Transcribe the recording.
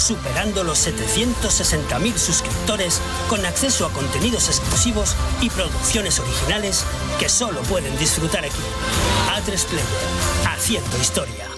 superando los 760.000 suscriptores con acceso a contenidos exclusivos y producciones originales que solo pueden disfrutar aquí. A3 Player, haciendo historia.